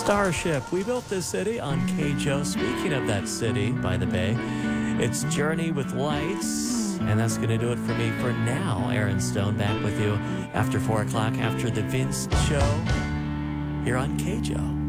Starship. We built this city on KJO. Speaking of that city by the bay, it's Journey with Lights. And that's going to do it for me for now. Aaron Stone back with you after 4 o'clock after the Vince Show here on KJO.